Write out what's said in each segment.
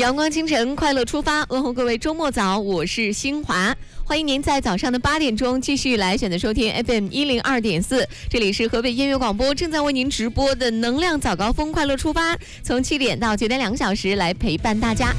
阳光清晨，快乐出发，问候各位周末早，我是新华。欢迎您在早上的8点钟继续来选择收听 FM102.4，这里是河北音乐广播正在为您直播的能量早高峰快乐出发，从7点到9点2个小时来陪伴大家。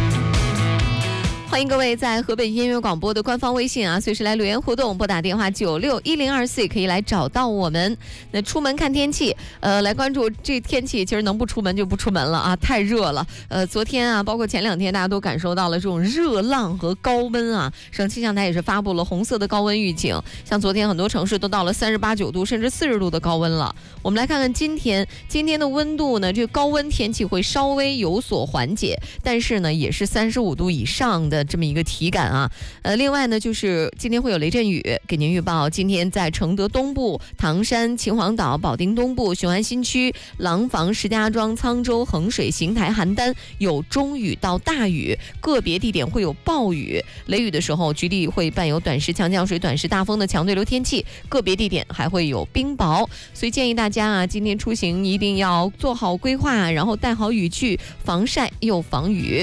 欢迎各位在河北音乐广播的官方微信随时来留言互动，拨打电话961024可以来找到我们。那出门看天气，来关注这天气，其实能不出门就不出门了太热了。昨天包括前2天，大家都感受到了这种热浪和高温省气象台也是发布了红色的高温预警，像昨天很多城市都到了38、9度甚至40度的高温了。我们来看看今天的温度呢，这个高温天气会稍微有所缓解，但是呢也是35度以上的这么一个体感另外呢就是今天会有雷阵雨，给您预报今天在承德东部、唐山、秦皇岛、保定东部、雄安新区、廊坊、石家庄、沧州、衡水、邢台、邯郸有中雨到大雨，个别地点会有暴雨，雷雨的时候局地会伴有短时强降水、短时大风的强对流天气，个别地点还会有冰雹，所以建议大家今天出行一定要做好规划，然后带好雨具，防晒又防雨。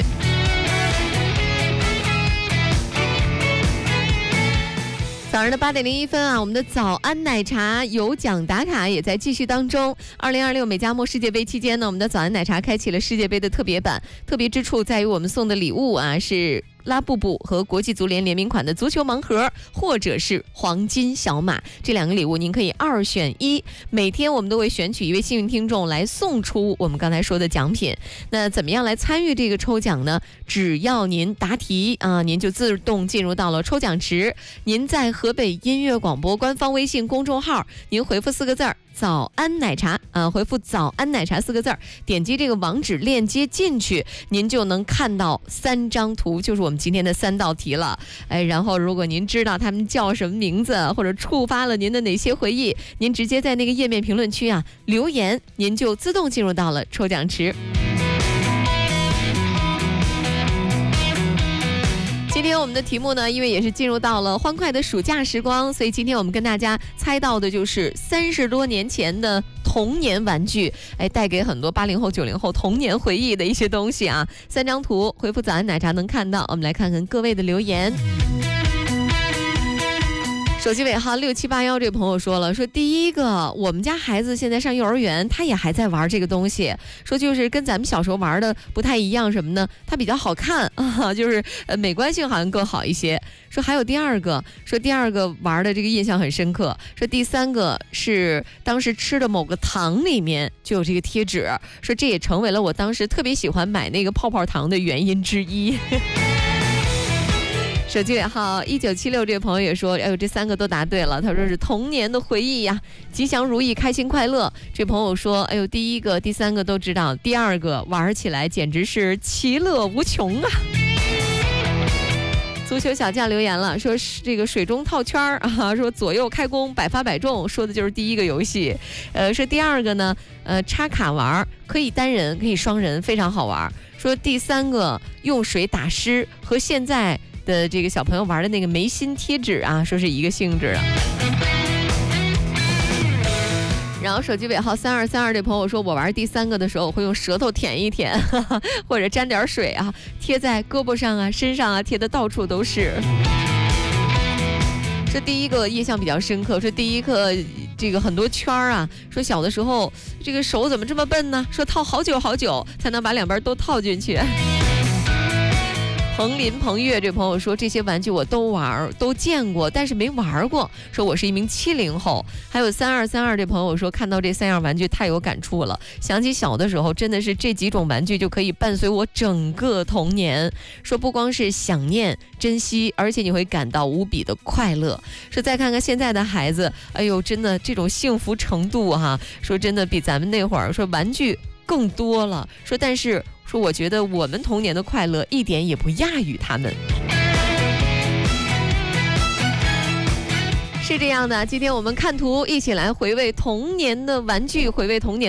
早上的8点01分我们的早安奶茶有奖打卡也在继续当中。2026美加墨世界杯期间呢，我们的早安奶茶开启了世界杯的特别版，特别之处在于我们送的礼物是拉布布和国际足联联名款的足球盲盒，或者是黄金小马，这2个礼物您可以2选1，每天我们都会选取一位幸运听众来送出我们刚才说的奖品。那怎么样来参与这个抽奖呢？只要您答题您就自动进入到了抽奖池。您在河北音乐广播官方微信公众号，您回复4个字早安奶茶回复早安奶茶4个字，点击这个网址链接进去，您就能看到3张图，就是我们今天的3道题了。然后如果您知道他们叫什么名字，或者触发了您的哪些回忆，您直接在那个页面评论区留言，您就自动进入到了抽奖池。今天我们的题目呢，因为也是进入到了欢快的暑假时光，所以今天我们跟大家猜到的就是30多年前的童年玩具，带给很多80后、90后童年回忆的一些东西3张图，回复早安奶茶能看到。我们来看看各位的留言。手机尾号6781这个朋友说了，说第一个，我们家孩子现在上幼儿园，他也还在玩这个东西，说就是跟咱们小时候玩的不太一样，什么呢？它比较好看就是美观性好像更好一些。说还有第二个，说第二个玩的这个印象很深刻。说第三个是当时吃的某个糖里面就有这个贴纸，说这也成为了我当时特别喜欢买那个泡泡糖的原因之一。手机尾号1976这位朋友也说，这3个都答对了，他说是童年的回忆吉祥如意，开心快乐。这朋友说，第一个、第3个都知道，第2个玩起来简直是其乐无穷足球小将留言了，说是这个水中套圈说左右开弓，百发百中，说的就是第一个游戏。说第2个呢，插卡玩，可以单人可以双人，非常好玩。说第3个用水打湿，和现在的这个小朋友玩的那个眉心贴纸说是一个性质然后手机尾号3232这朋友说，我玩第3个的时候，我会用舌头舔一舔或者沾点水贴在胳膊上身上贴的到处都是。这第一个印象比较深刻，说第一个这个很多圈说小的时候这个手怎么这么笨呢？说套好久好久才能把2边都套进去。彭林彭越这朋友说，这些玩具我都玩都见过，但是没玩过，说我是一名70后。还有3232这朋友说，看到这3样玩具太有感触了，想起小的时候真的是这几种玩具就可以伴随我整个童年，说不光是想念珍惜，而且你会感到无比的快乐。说再看看现在的孩子，真的这种幸福程度说真的比咱们那会儿说玩具更多了，说但是说我觉得我们童年的快乐一点也不亚于他们。是这样的，今天我们看图一起来回味童年的玩具，回味童年